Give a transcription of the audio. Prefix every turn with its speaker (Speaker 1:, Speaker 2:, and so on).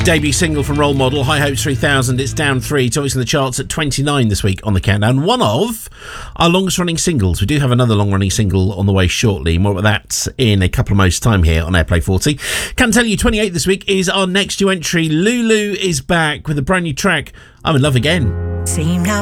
Speaker 1: Debut single from Role Model, High Hopes 3000. It's down 3, tops in the charts at 29 this week on the countdown. One of our longest running singles. We do have another long running single on the way shortly. More about that in a couple of moments' time here on Airplay 40. Can tell you 28 this week is our next new entry. Lulu is back with a brand new track, I'm in Love Again.
Speaker 2: Seem now